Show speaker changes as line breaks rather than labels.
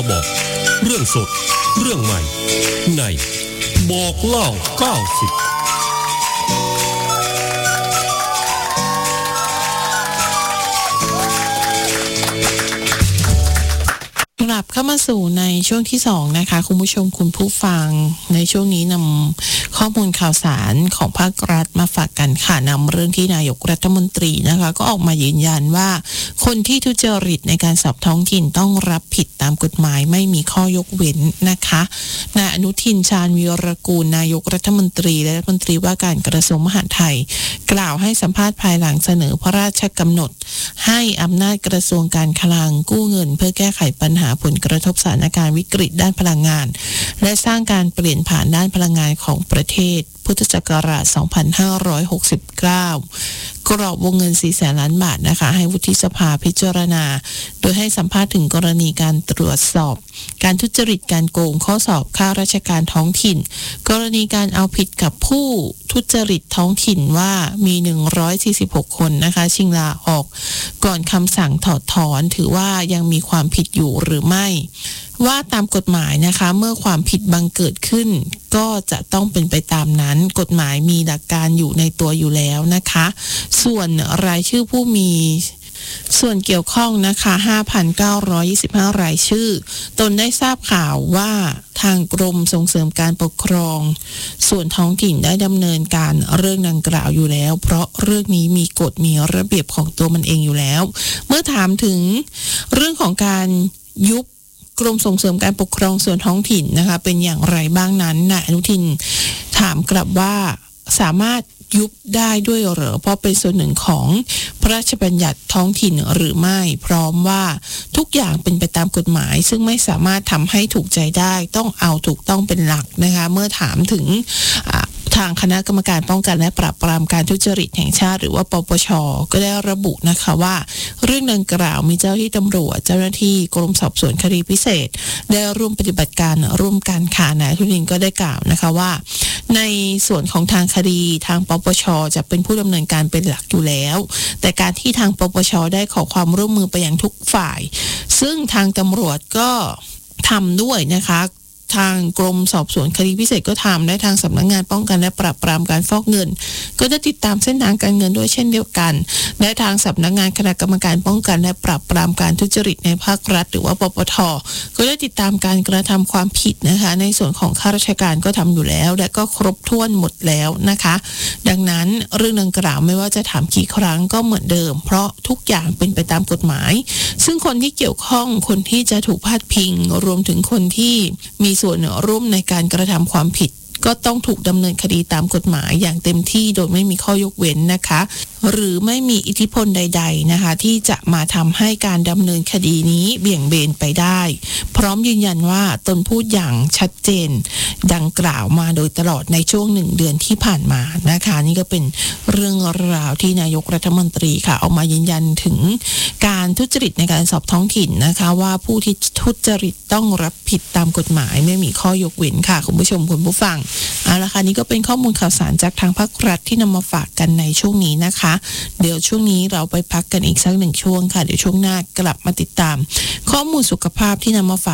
บอกเรื่องสดเรื่องใหม่ในบอกเล่า90
กลับเข้ามาสู่ในช่วงที่2นะคะคุณผู้ชมคุณผู้ฟังในช่วงนี้นำข้อมูลข่าวสารของภาครัฐมาฝากกันค่ะนำเรื่องที่นายกรัฐมนตรีนะคะก็ออกมายืนยันว่าคนที่ทุจริตในการสอบท้องถิ่นต้องรับผิดตามกฎหมายไม่มีข้อยกเว้นนะคะนายอนุทินชาญวีรกูลนายกรัฐมนตรีและรัฐมนตรีว่าการกระทรวงมหาดไทยกล่าวให้สัมภาษณ์ภายหลังเสนอพระราชกำหนดให้อำนาจกระทรวงการคลังกู้เงินเพื่อแก้ไขปัญหาผลกระทบสถานการณ์วิกฤตด้านพลังงานและสร้างการเปลี่ยนผ่านด้านพลังงานของประเทศพุทธศักราช 2569 กรอบวงเงิน 400,000 ล้านบาทนะคะให้วุฒิสภาพิจารณาโดยให้สัมภาษณ์ถึงกรณีการตรวจสอบการทุจริตการโกงข้อสอบข้าราชการท้องถิ่นกรณีการเอาผิดกับผู้ทุจริตท้องถิ่นว่ามี146คนนะคะชิงลาออกก่อนคำสั่งถอดถอนถือว่ายังมีความผิดอยู่หรือไม่ว่าตามกฎหมายนะคะเมื่อความผิดบังเกิดขึ้นก็จะต้องเป็นไปตามนั้นกฎหมายมีหลักการอยู่ในตัวอยู่แล้วนะคะส่วนรายชื่อผู้มีส่วนเกี่ยวข้องนะคะ 5,925 รายชื่อตนได้ทราบข่าวว่าทางกรมส่งเสริมการปกครองส่วนท้องถิ่นได้ดำเนินการเรื่องดังกล่าวอยู่แล้วเพราะเรื่องนี้มีกฎมีระเบียบของตัวมันเองอยู่แล้วเมื่อถามถึงเรื่องของการยุบกรมส่งเสริมการปกครองส่วนท้องถิ่นนะคะเป็นอย่างไรบ้างนั้นนายอนุทินถามกลับว่าสามารถยุบได้ด้วยเหรอเพราะเป็นส่วนหนึ่งของพระราชบัญญัติท้องถิ่นหรือไม่พร้อมว่าทุกอย่างเป็นไปตามกฎหมายซึ่งไม่สามารถทำให้ถูกใจได้ต้องเอาถูกต้องเป็นหลักนะคะเมื่อถามถึงทางคณะกรรมการป้องกันและปราบปรามการทุจริตแห่งชาติหรือว่าปปช.ก็ได้ระบุนะคะว่าเรื่องดังกล่าวมีเจ้าที่ตำรวจเจ้าหน้าที่กรมสอบสวนคดีพิเศษได้ร่วมปฏิบัติการร่วมกันค่ะนายอนุทินก็ได้กล่าวนะคะว่าในส่วนของทางคดีทางปปช.จะเป็นผู้ดำเนินการเป็นหลักอยู่แล้วแต่การที่ทางปปช.ได้ขอความร่วมมือไปยังทุกฝ่ายซึ่งทางตำรวจก็ทำด้วยนะคะทางกรมสอบสวนคดีพิเศษก็ทำได้ทางสำนักงานป้องกันและปราบปรามการฟอกเงินก็จะติดตามเส้นทางการเงินด้วยเช่นเดียวกันและทางสำนักงานคณะกรรมการป้องกันและปราบปรามการทุจริตในภาครัฐหรือว่าปปท.ก็ได้ติดตามการกระทำความผิดนะคะในส่วนของข้าราชการก็ทำอยู่แล้วและก็ครบถ้วนหมดแล้วนะคะดังนั้นเรื่องดังกล่าวไม่ว่าจะถามกี่ครั้งก็เหมือนเดิมเพราะทุกอย่างเป็นไปตามกฎหมายซึ่งคนที่เกี่ยวข้องคนที่จะถูกพาดพิงรวมถึงคนที่มีส่วนร่วมในการกระทำความผิดก็ต้องถูกดำเนินคดีตามกฎหมายอย่างเต็มที่โดยไม่มีข้อยกเว้นนะคะหรือไม่มีอิทธิพลใดๆนะคะที่จะมาทำให้การดำเนินคดีนี้เบี่ยงเบนไปได้พร้อมยืนยันว่าตนพูดอย่างชัดเจนดังกล่าวมาโดยตลอดในช่วง1 เดือนที่ผ่านมานะคะนี่ก็เป็นเรื่องราวที่นายกรัฐมนตรีค่ะออกมายืนยันถึงการทุจริตในการสอบท้องถิ่นนะคะว่าผู้ที่ทุจริตต้องรับผิดตามกฎหมายไม่มีข้อยกเว้นค่ะคุณผู้ชมคุณผู้ฟังเอาละค่ะนี่ก็เป็นข้อมูลข่าวสารจากทางภาครัฐที่นำมาฝากกันในช่วงนี้นะคะเดี๋ยวช่วงนี้เราไปพักกันอีกสัก1 ช่วงค่ะเดี๋ยวช่วงหน้ากลับมาติดตามข้อมูลสุขภาพที่นำมาฝาก